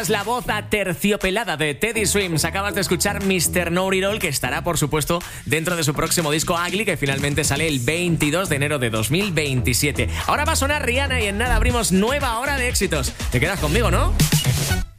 La voz aterciopelada de Teddy Swims. Acabas de escuchar Mr. Know It All, que estará, por supuesto, dentro de su próximo disco Ugly, que finalmente sale el 22 de enero de 2027. Ahora va a sonar Rihanna y en nada abrimos nueva hora de éxitos. Te quedas conmigo, ¿no?